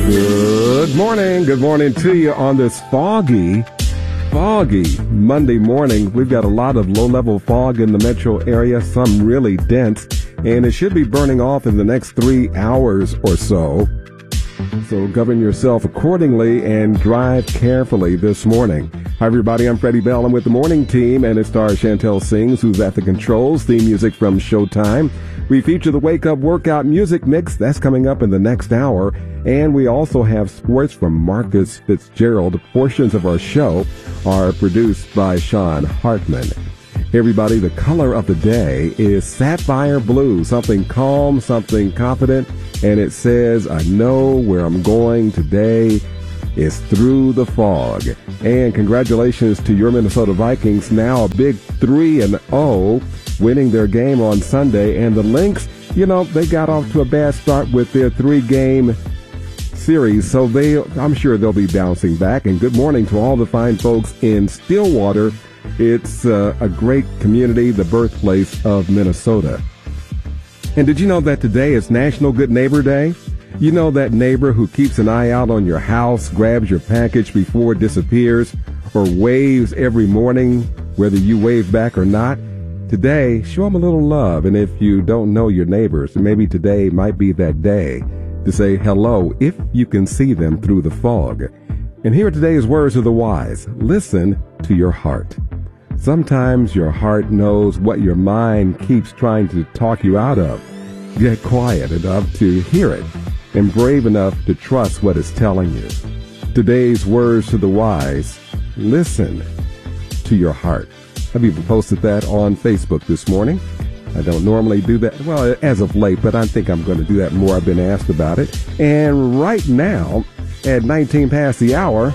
Good morning. Good morning to you on this foggy Monday morning. We've got a lot of low-level fog in the metro area, some really dense, and it should be burning off in the next 3 hours or so. So govern yourself accordingly and drive carefully this morning. Hi, everybody. I'm Freddie Bell. I'm with the morning team, and it stars Chantel Sings, who's at the controls. Theme music from Showtime. We feature the Wake Up Workout Music Mix. That's coming up in the next hour. And we also have sports from Marcus Fitzgerald. Portions of our show are produced by Sean Hartman. Hey, everybody, the color of the day is sapphire blue, something calm, something confident, and it says, I know where I'm going today is through the fog. And congratulations to your Minnesota Vikings, now a big 3-0, winning their game on Sunday. And the Lynx, they got off to a bad start with their 3-game series, so I'm sure they'll be bouncing back. And good morning to all the fine folks in Stillwater. It's a great community, the birthplace of Minnesota. And did you know that today is National Good Neighbor Day? You know, that neighbor who keeps an eye out on your house, grabs your package before it disappears, or waves every morning, whether you wave back or not. Today, show them a little love. And if you don't know your neighbors, maybe today might be that day to say hello if you can see them through the fog. And here are today's words of the wise. Listen to your heart. Sometimes your heart knows what your mind keeps trying to talk you out of. Get quiet enough to hear it and brave enough to trust what it's telling you. Today's words to the wise. Listen to your heart. I've even posted that on Facebook this morning. I don't normally do that, well, as of late, but I think I'm going to do that more. I've been asked about it. And right now, at 19 past the hour,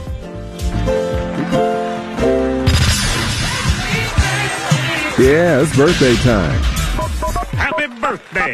yeah, it's birthday time. Happy birthday!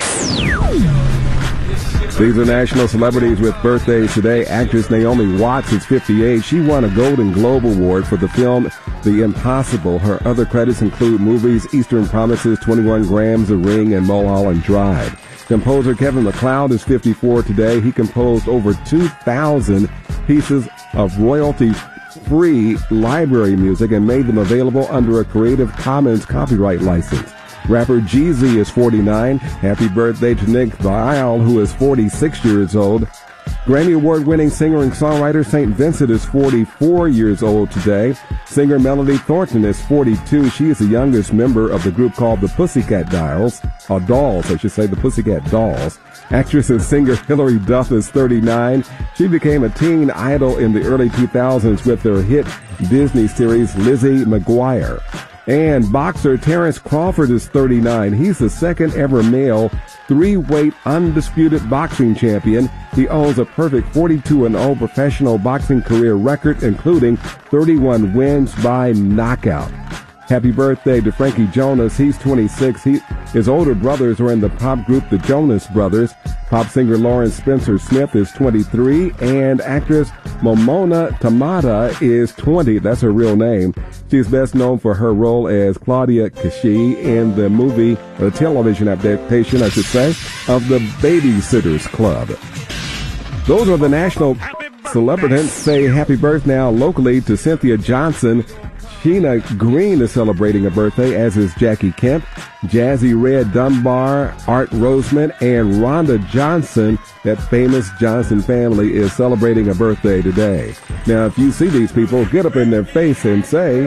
These are national celebrities with birthdays today. Actress Naomi Watts is 58. She won a Golden Globe Award for the film The Impossible. Her other credits include movies Eastern Promises, 21 Grams, A Ring, and Mulholland Drive. Composer Kevin MacLeod is 54 today. He composed over 2,000 pieces of royalty-free library music and made them available under a Creative Commons copyright license. Rapper Jeezy is 49. Happy birthday to Nick Viall, who is 46 years old. Grammy Award-winning singer and songwriter St. Vincent is 44 years old today. Singer Melody Thornton is 42. She is the youngest member of the group called the Pussycat Dolls. The Pussycat Dolls. Actress and singer Hilary Duff is 39. She became a teen idol in the early 2000s with her hit Disney series Lizzie McGuire. And boxer Terrence Crawford is 39. He's the second ever male 3-weight undisputed boxing champion. He owns a perfect 42-0 professional boxing career record, including 31 wins by knockout. Happy birthday to Frankie Jonas. He's 26. His older brothers are in the pop group The Jonas Brothers. Pop singer Lawrence Spencer Smith is 23, and actress Momona Tamada is 20. That's her real name. She's best known for her role as Claudia Kashi in the movie, the television adaptation, I should say, of The Babysitters Club. Those are the national celebrities. Say happy birthday now locally to Cynthia Johnson. Sheena Green is celebrating a birthday, as is Jackie Kemp, Jazzy Red Dunbar, Art Roseman, and Rhonda Johnson. That famous Johnson family is celebrating a birthday today. Now, if you see these people, get up in their face and say,